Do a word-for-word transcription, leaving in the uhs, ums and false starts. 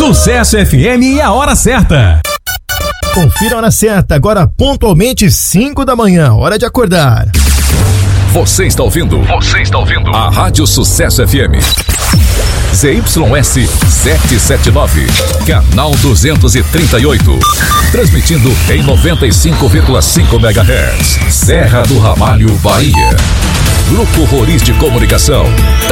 Sucesso F M e a hora certa. Confira a hora certa, agora pontualmente cinco da manhã, hora de acordar. Você está ouvindo? Você está ouvindo? A Rádio Sucesso F M. Z Y S setecentos e setenta e nove, canal duzentos e trinta e oito. Transmitindo em noventa e cinco vírgula cinco megahertz. Serra do Ramalho, Bahia. Grupo Roriz de Comunicação.